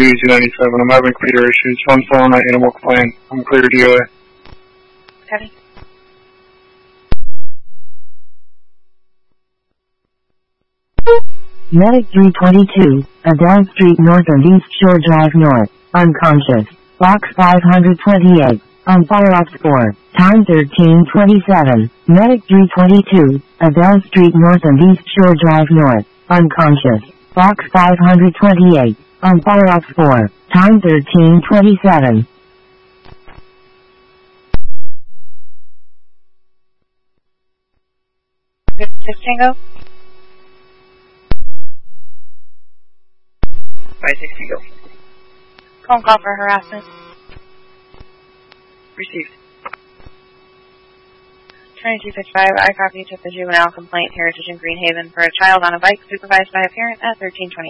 Z97. I'm having computer issues. Run phone on animal complaint. I'm clear to DOA. Copy. Medic 322, Adele Street North and East Shore Drive North, unconscious, box 528, on fire ops 4, time 13:27. Medic 322, Adele Street North and East Shore Drive North, unconscious, box 528, on fire ops 4, time 13:27. Tango. 560 go. Phone call for harassment. Received. 2255, I copy to the juvenile complaint, Heritage in Greenhaven, for a child on a bike supervised by a parent at 13:20.